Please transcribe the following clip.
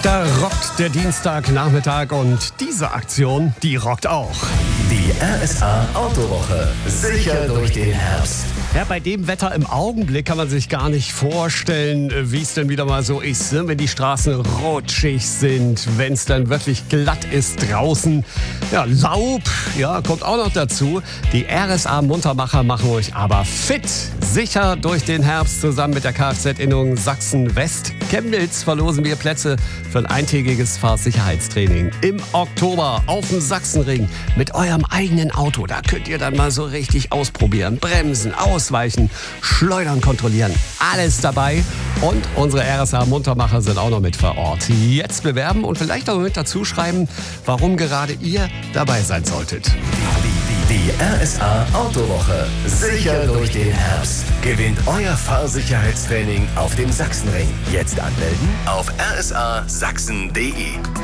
Da rockt der Dienstagnachmittag und diese Aktion, die rockt auch. Die RSA Autowoche. Sicher durch den Herbst. Ja, bei dem Wetter im Augenblick kann man sich gar nicht vorstellen, wie es denn wieder mal so ist, ne? Wenn die Straßen rutschig sind, wenn es dann wirklich glatt ist draußen. Ja, Laub, ja, kommt auch noch dazu. Die RSA Muntermacher machen euch aber fit. Sicher durch den Herbst zusammen mit der Kfz-Innung Sachsen-West. Chemnitz verlosen wir Plätze für ein eintägiges Fahrsicherheitstraining im Oktober auf dem Sachsenring mit eurem eigenen Auto. Da könnt ihr dann mal so richtig ausprobieren, bremsen, ausweichen, schleudern, kontrollieren. Alles dabei. Und unsere RSA Muntermacher sind auch noch mit vor Ort. Jetzt bewerben und vielleicht auch mit dazu schreiben, warum gerade ihr dabei sein solltet. Die RSA Autowoche. Sicher durch den Herbst. Gewinnt euer Fahrsicherheitstraining auf dem Sachsenring. Jetzt anmelden auf rsasachsen.de.